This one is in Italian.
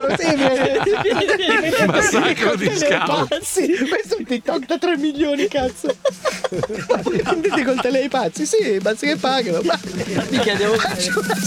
Sì, Massacro di scout. pazzi. Questo è un TikTok da 3 milioni, cazzo. Vendete col tele ai pazzi? Sì, pazzi che pagano. Mica devo